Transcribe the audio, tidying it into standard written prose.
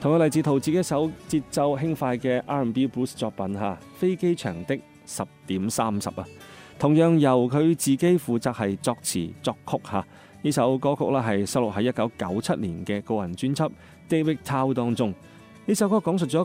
同樣嚟自陶喆嘅一首節奏輕快嘅 R&B Blues 作品《飛機場的10點30》同樣由佢自己負責係作詞作曲呢首歌曲係收錄喺1997年嘅個人專輯《David Tao》當中。呢首歌講述咗